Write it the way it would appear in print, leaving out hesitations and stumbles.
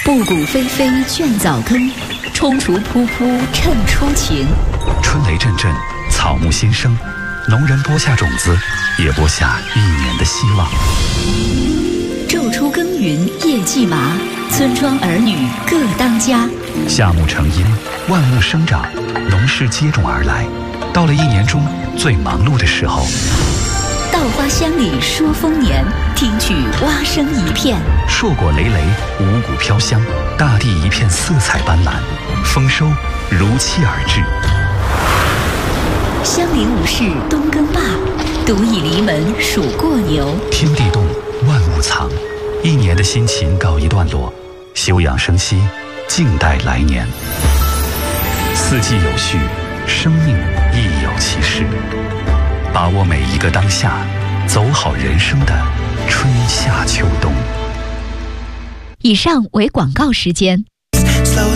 布谷霏霏倦早更，踌躇扑扑趁初晴。 春雷阵阵，草木新生，农人播下种子，也播下一年的希望。 昼出耕耘夜绩麻，村庄儿女各当家。 夏木成荫，万物生长，农事接踵而来。到了一年中最忙碌的时候， 稻花香里说丰年，听取蛙声一片。 硕果累累，五谷飘香，大地一片色彩斑斓，丰收如期而至。 乡邻无事冬耕罢，独倚篱门数过牛。 天地动，万物藏，一年的辛勤告一段落，休养生息，静待来年。四季有序，生命亦有其事。把握每一个当下，走好人生的春夏秋冬。 以上为广告时间。